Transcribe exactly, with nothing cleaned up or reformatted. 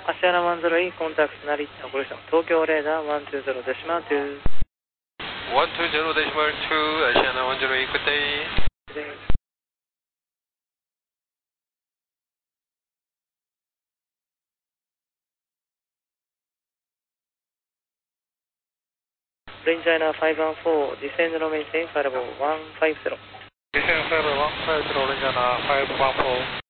Asiana one zero eight, contact Narita operation. Tokyo radar one two zero decimal two. one two zero decimal two, Asiana one zero eight, good day. Good day. Range China five one four, descend no maintain, five one five zero. Descend five one five zero, Range China five one four.